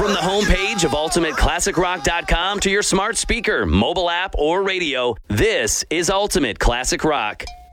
From the homepage of UltimateClassicRock.com to your smart speaker, mobile app, or radio, this is Ultimate Classic Rock.